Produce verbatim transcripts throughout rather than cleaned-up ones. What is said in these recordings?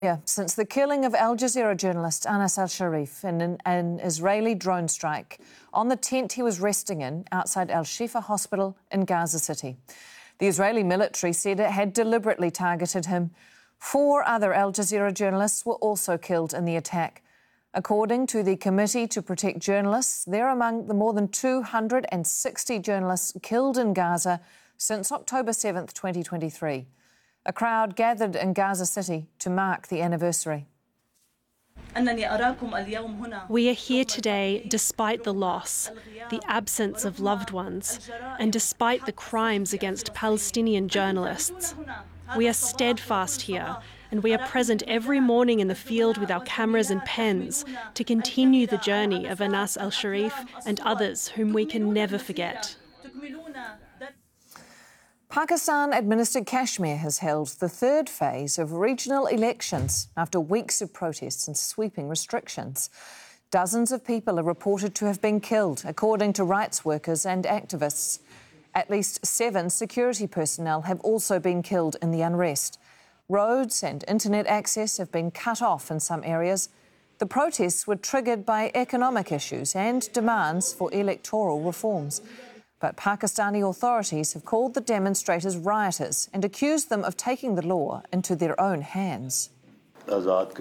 Yeah, since the killing of Al Jazeera journalist Anas al-Sharif in an, an Israeli drone strike on the tent he was resting in outside Al-Shifa Hospital in Gaza City. The Israeli military said it had deliberately targeted him. Four other Al Jazeera journalists were also killed in the attack. According to the Committee to Protect Journalists, they're among the more than two hundred sixty journalists killed in Gaza since October seventh, twenty twenty-three. A crowd gathered in Gaza City to mark the anniversary. We are here today despite the loss, the absence of loved ones, and despite the crimes against Palestinian journalists. We are steadfast here, and we are present every morning in the field with our cameras and pens to continue the journey of Anas al-Sharif and others whom we can never forget. Pakistan-administered Kashmir has held the third phase of regional elections after weeks of protests and sweeping restrictions. Dozens of people are reported to have been killed, according to rights workers and activists. At least seven security personnel have also been killed in the unrest. Roads and internet access have been cut off in some areas. The protests were triggered by economic issues and demands for electoral reforms. But Pakistani authorities have called the demonstrators rioters and accused them of taking the law into their own hands. The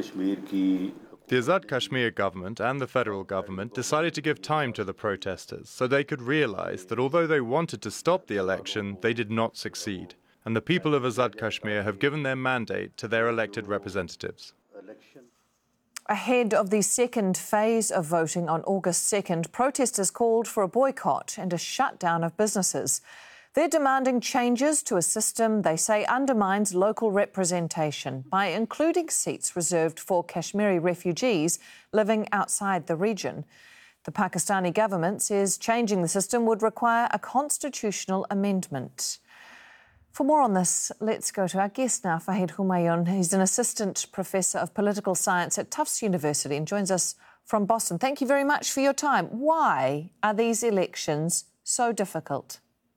Azad Kashmir government and the federal government decided to give time to the protesters so they could realise that although they wanted to stop the election, they did not succeed. And the people of Azad Kashmir have given their mandate to their elected representatives. Ahead of the second phase of voting on August second, protesters called for a boycott and a shutdown of businesses. They're demanding changes to a system they say undermines local representation by including seats reserved for Kashmiri refugees living outside the region. The Pakistani government says changing the system would require a constitutional amendment. For more on this, let's go to our guest now, Fahid Humayun. He's an assistant professor of political science at Tufts University and joins us from Boston. Thank you very much for your time. Why are these elections so difficult?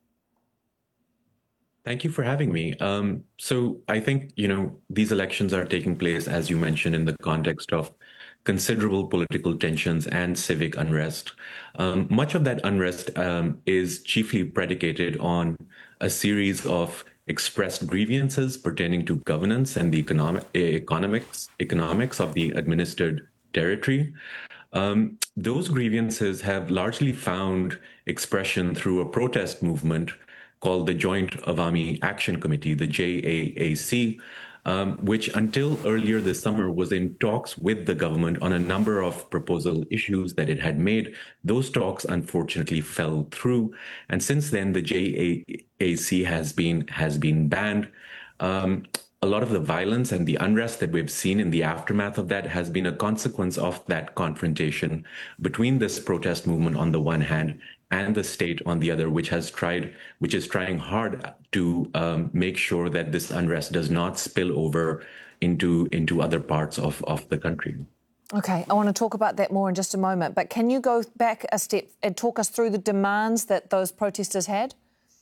Thank you for having me. Um, so I think, you know, these elections are taking place, as you mentioned, in the context of considerable political tensions and civic unrest. Um, much of that unrest um, is chiefly predicated on a series of expressed grievances pertaining to governance and the economic, economics, economics of the administered territory. Um, those grievances have largely found expression through a protest movement called the Joint Awami Action Committee, the J A A C, um, which until earlier this summer was in talks with the government on a number of proposal issues that it had made. Those talks unfortunately fell through. And since then, the J A A C has been, has been banned. Um, a lot of the violence and the unrest that we've seen in the aftermath of that has been a consequence of that confrontation between this protest movement on the one hand and the state on the other, which has tried, which is trying hard to um, make sure that this unrest does not spill over into into other parts of, of the country. OK, I want to talk about that more in just a moment. But can you go back a step and talk us through the demands that those protesters had?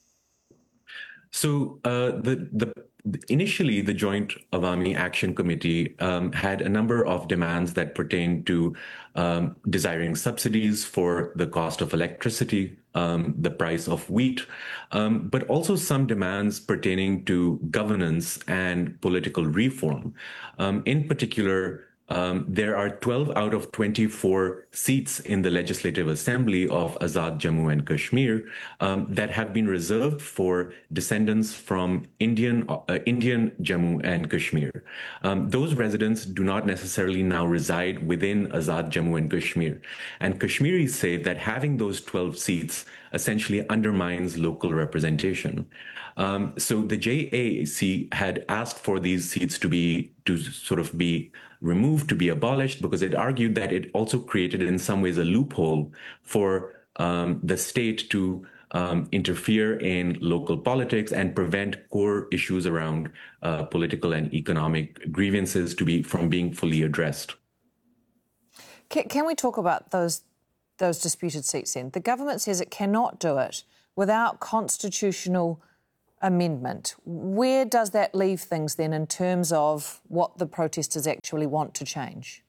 So uh, the the initially, the Joint Awami Action Committee um, had a number of demands that pertained to um, desiring subsidies for the cost of electricity, um, the price of wheat, um, but also some demands pertaining to governance and political reform. Um, in particular, Um, there are twelve out of twenty-four seats in the Legislative Assembly of Azad Jammu and Kashmir um, that have been reserved for descendants from Indian uh, Indian Jammu and Kashmir. Um, those residents do not necessarily now reside within Azad Jammu and Kashmir. And Kashmiris say that having those twelve seats essentially undermines local representation. Um, so the J A C had asked for these seats to be to sort of be removed, to be abolished, because it argued that it also created in some ways a loophole for um, the state to um, interfere in local politics and prevent core issues around uh, political and economic grievances to be from being fully addressed. Can, can we talk about those those disputed seats then? The government says it cannot do it without constitutional amendment. Where does that leave things then in terms of what the protesters actually want to change?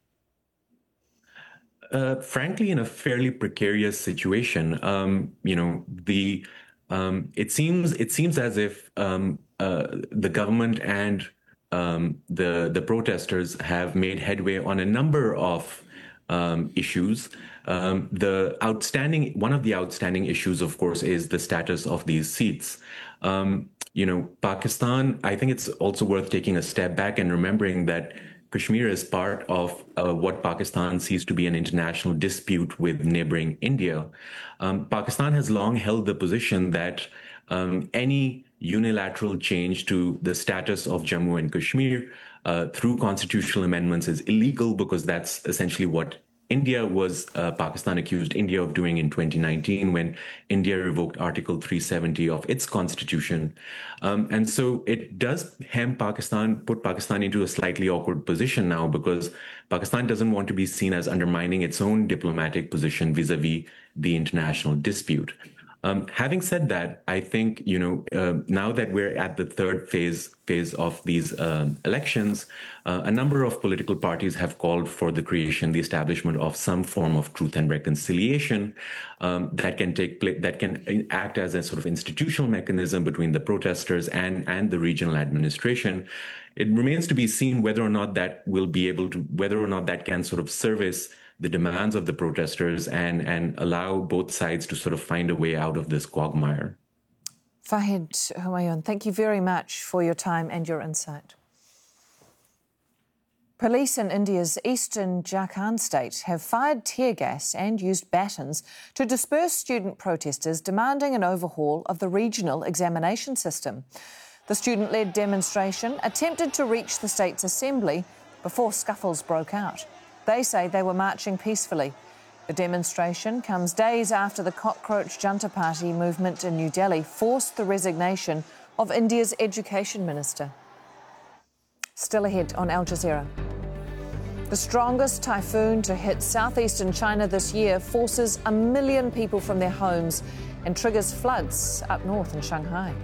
Uh, frankly, in a fairly precarious situation. Um, you know, the um, it seems it seems as if um, uh, the government and um, the the protesters have made headway on a number of um, issues. Um, the outstanding one of the outstanding issues, of course, is the status of these seats. Um, you know, Pakistan. I think it's also worth taking a step back and remembering that Kashmir is part of uh, what Pakistan sees to be an international dispute with neighboring India. Um, Pakistan has long held the position that um, any unilateral change to the status of Jammu and Kashmir uh, through constitutional amendments is illegal, because that's essentially what India was, uh, Pakistan accused India of doing in twenty nineteen when India revoked Article three seventy of its constitution. Um, and so it does hem Pakistan, put Pakistan into a slightly awkward position now, because Pakistan doesn't want to be seen as undermining its own diplomatic position vis-a-vis the international dispute. Um, having said that, I think, you know, uh, now that we're at the third phase phase of these uh, elections, uh, a number of political parties have called for the creation, the establishment of some form of truth and reconciliation um, that can take place, that can act as a sort of institutional mechanism between the protesters and and the regional administration. It remains to be seen whether or not that will be able to, whether or not that can sort of service the demands of the protesters and, and allow both sides to sort of find a way out of this quagmire. Fahid Humayun, thank you very much for your time and your insight. Police in India's eastern Jharkhand state have fired tear gas and used batons to disperse student protesters demanding an overhaul of the regional examination system. The student-led demonstration attempted to reach the state's assembly before scuffles broke out. They say they were marching peacefully. The demonstration comes days after the Cockroach Junta Party movement in New Delhi forced the resignation of India's education minister. Still ahead on Al Jazeera. The strongest typhoon to hit southeastern China this year forces a million people from their homes and triggers floods up north in Shanghai.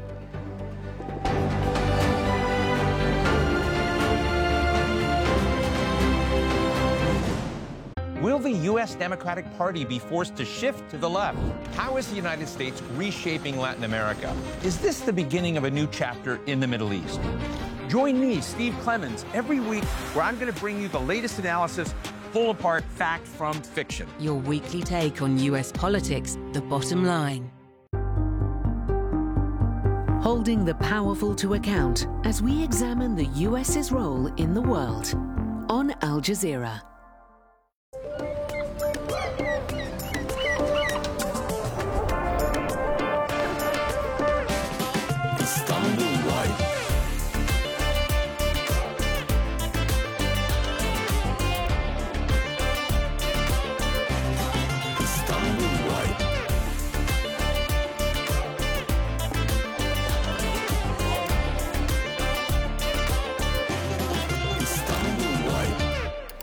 Will the U S Democratic Party be forced to shift to the left? How is the United States reshaping Latin America? Is this the beginning of a new chapter in the Middle East? Join me, Steve Clemons, every week where I'm going to bring you the latest analysis, pull apart fact from fiction. Your weekly take on U S politics, The Bottom Line. Holding the powerful to account as we examine the U S's role in the world on Al Jazeera.